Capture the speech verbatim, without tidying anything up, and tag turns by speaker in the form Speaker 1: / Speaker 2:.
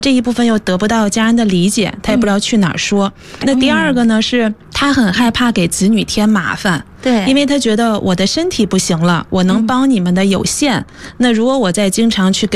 Speaker 1: 这一部分又得不到家人的理解，他也不知道去哪儿说。嗯、那第二个呢，是他很害怕给子女添麻烦。
Speaker 2: 对，
Speaker 1: 因为他觉得我的身体不行了，我能帮你们的有限。嗯、那如果我再经常去跟